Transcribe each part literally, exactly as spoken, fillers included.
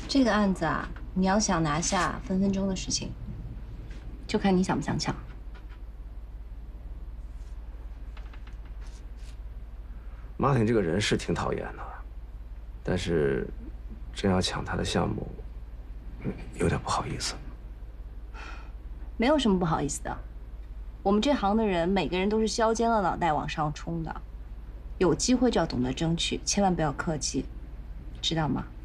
这个案子啊，你要想拿下，分分钟的事情，就看你想不想抢。 马挺这个人是挺讨厌的，但是真要抢他的项目，有点不好意思。 没有什么不好意思的，我们这行的人，每个人都是削尖了脑袋往上冲的，有机会就要懂得争取，千万不要客气，知道吗？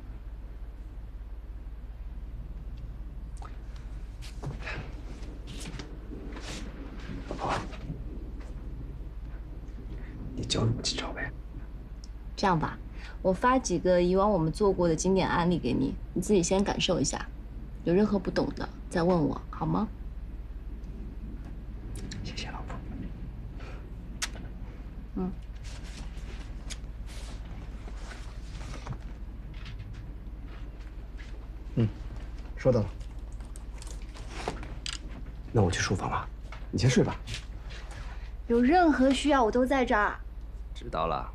你教我几招呗。 这样吧，我发几个以往我们做过的经典案例给你，你自己先感受一下，有任何不懂的再问我，好吗？ 谢谢老婆。 嗯。 嗯，收到了。那我去书房了，你先睡吧。 有任何需要，我都在这儿。 知道了。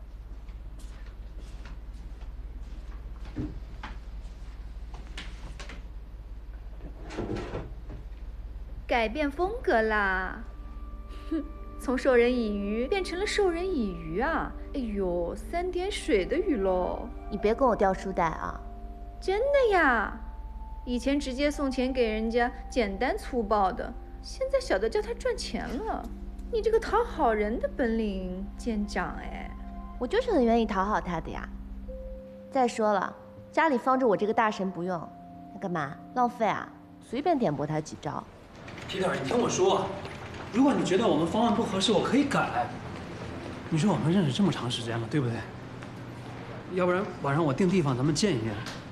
改变风格啦，哼，从授人以鱼变成了授人以渔啊！哎呦，三点水的鱼喽！ 你别跟我掉书袋啊！ 真的呀，以前直接送钱给人家，简单粗暴的，现在晓得教他赚钱了。你这个讨好人的本领见长哎！ 我就是很愿意讨好他的呀。再说了，家里放着我这个大神不用，那干嘛浪费啊？随便点拨他几招。 Peter，你听我说，如果你觉得我们方案不合适，我可以改。你说我们认识这么长时间了，对不对？要不然晚上我定地方，咱们见一面，